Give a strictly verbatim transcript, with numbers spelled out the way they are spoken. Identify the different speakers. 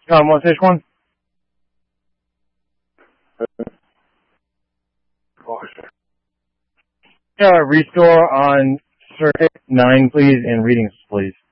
Speaker 1: John, want to finish one? Uh, restore on circuit nine, please, and readings, please.